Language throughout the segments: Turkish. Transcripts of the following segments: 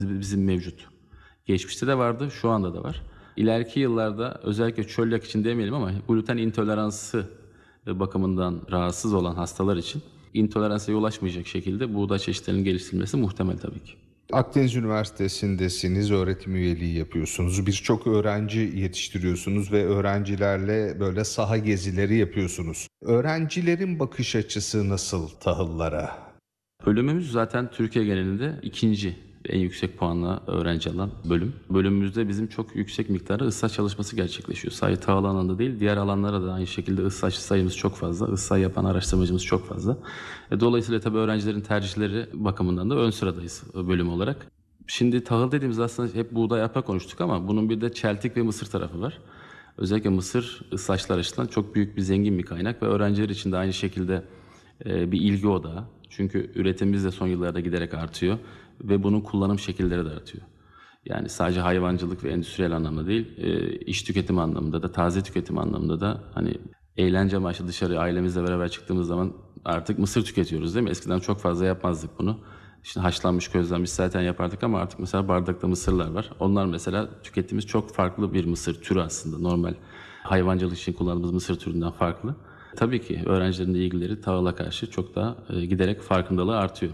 bizim mevcut. Geçmişte de vardı, şu anda da var. İleriki yıllarda özellikle çölyak için demeyelim ama gluten intoleransı bakımından rahatsız olan hastalar için intoleransiyaya ulaşmayacak şekilde buğday çeşitlerinin geliştirilmesi muhtemel tabii ki. Akdeniz Üniversitesi'ndesiniz, öğretim üyeliği yapıyorsunuz. Birçok öğrenci yetiştiriyorsunuz ve öğrencilerle böyle saha gezileri yapıyorsunuz. Öğrencilerin bakış açısı nasıl tahıllara? Bölümümüz zaten Türkiye genelinde ikinci en yüksek puanla öğrenci alan bölüm. Bölümümüzde bizim çok yüksek miktarda ıslah çalışması gerçekleşiyor. Sadece tahıl alanında değil, diğer alanlara da aynı şekilde ıslahçı sayımız çok fazla. Islah yapan araştırmacımız çok fazla. Dolayısıyla tabii öğrencilerin tercihleri bakımından da ön sıradayız bölüm olarak. Şimdi tahıl dediğimiz aslında hep buğday arpa konuştuk ama bunun bir de çeltik ve mısır tarafı var. Özellikle mısır ıslahçılar açısından çok büyük bir zengin bir kaynak ve öğrenciler için de aynı şekilde bir ilgi odağı. Çünkü üretimimiz de son yıllarda giderek artıyor ve bunun kullanım şekilleri de artıyor. Yani sadece hayvancılık ve endüstriyel anlamda değil, iş tüketimi anlamında da, taze tüketim anlamında da hani eğlence amaçlı dışarı ailemizle beraber çıktığımız zaman artık mısır tüketiyoruz değil mi? Eskiden çok fazla yapmazdık bunu. İşte haşlanmış közlenmiş zaten yapardık ama artık mesela bardakta mısırlar var. Onlar mesela tükettiğimiz çok farklı bir mısır türü aslında. Normal hayvancılık için kullandığımız mısır türünden farklı. Tabii ki öğrencilerin de ilgileri tahıla karşı çok daha giderek farkındalığı artıyor.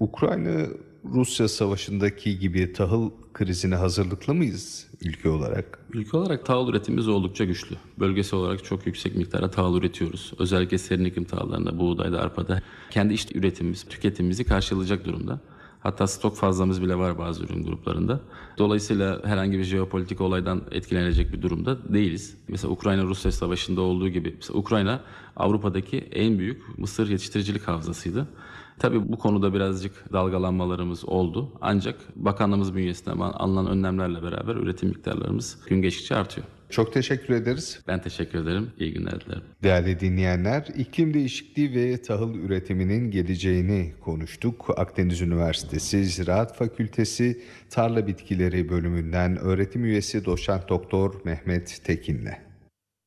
Ukrayna-Rusya savaşındaki gibi tahıl krizine hazırlıklı mıyız ülke olarak? Ülke olarak tahıl üretimimiz oldukça güçlü. Bölgesel olarak çok yüksek miktarda tahıl üretiyoruz. Özellikle serin iklim tahıllarında, buğdayda, arpada kendi iç üretimimiz, tüketimimizi karşılayacak durumda. Hatta stok fazlamız bile var bazı ürün gruplarında. Dolayısıyla herhangi bir jeopolitik olaydan etkilenecek bir durumda değiliz. Mesela Ukrayna-Rusya savaşında olduğu gibi. Mesela Ukrayna Avrupa'daki en büyük mısır yetiştiricilik havzasıydı. Tabii bu konuda birazcık dalgalanmalarımız oldu. Ancak bakanlığımız bünyesinde alınan önlemlerle beraber üretim miktarlarımız gün geçtikçe artıyor. Çok teşekkür ederiz. Ben teşekkür ederim. İyi günler dilerim. Değerli dinleyenler, iklim değişikliği ve tahıl üretiminin geleceğini konuştuk. Akdeniz Üniversitesi Ziraat Fakültesi Tarla Bitkileri bölümünden öğretim üyesi doçent doktor Mehmet Tekin'le.